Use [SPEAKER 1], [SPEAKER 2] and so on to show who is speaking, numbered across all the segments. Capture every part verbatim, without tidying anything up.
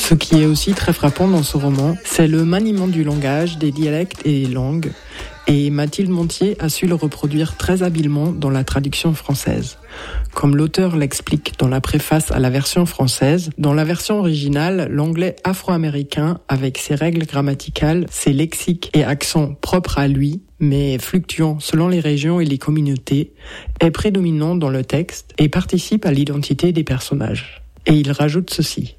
[SPEAKER 1] Ce qui est aussi très frappant dans ce roman, c'est le maniement du langage, des dialectes et des langues. Et Mathilde Montier a su le reproduire très habilement dans la traduction française. Comme l'auteur l'explique dans la préface à la version française, dans la version originale, l'anglais afro-américain, avec ses règles grammaticales, ses lexiques et accents propres à lui, mais fluctuants selon les régions et les communautés, est prédominant dans le texte et participe à l'identité des personnages. Et il rajoute ceci.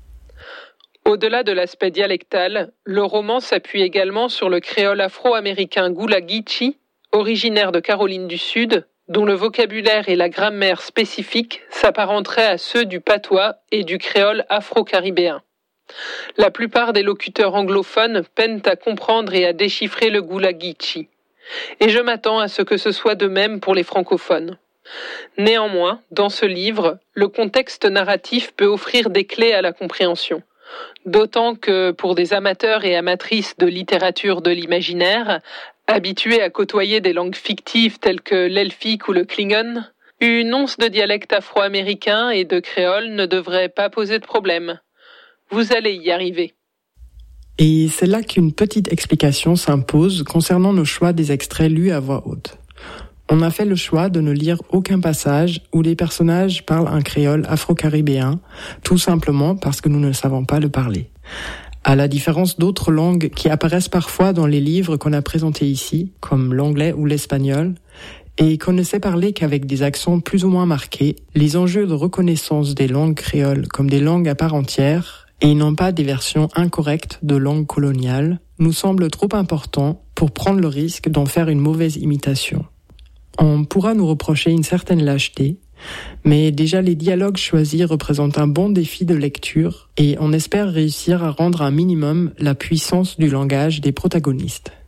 [SPEAKER 2] Au-delà de l'aspect dialectal, le roman s'appuie également sur le créole afro-américain Gula Geechee, originaire de Caroline du Sud, dont le vocabulaire et la grammaire spécifiques s'apparenteraient à ceux du patois et du créole afro-caribéen. La plupart des locuteurs anglophones peinent à comprendre et à déchiffrer le Gula Geechee, et je m'attends à ce que ce soit de même pour les francophones. Néanmoins, dans ce livre, le contexte narratif peut offrir des clés à la compréhension. D'autant que, pour des amateurs et amatrices de littérature de l'imaginaire, habitués à côtoyer des langues fictives telles que l'elfique ou le klingon, une once de dialecte afro-américain et de créole ne devrait pas poser de problème. Vous allez y arriver.
[SPEAKER 1] Et c'est là qu'une petite explication s'impose concernant nos choix des extraits lus à voix haute. On a fait le choix de ne lire aucun passage où les personnages parlent un créole afro-caribéen, tout simplement parce que nous ne savons pas le parler. À la différence d'autres langues qui apparaissent parfois dans les livres qu'on a présentés ici, comme l'anglais ou l'espagnol, et qu'on ne sait parler qu'avec des accents plus ou moins marqués, les enjeux de reconnaissance des langues créoles comme des langues à part entière, et non pas des versions incorrectes de langues coloniales, nous semblent trop importants pour prendre le risque d'en faire une mauvaise imitation. On pourra nous reprocher une certaine lâcheté, mais déjà les dialogues choisis représentent un bon défi de lecture et on espère réussir à rendre un minimum la puissance du langage des protagonistes.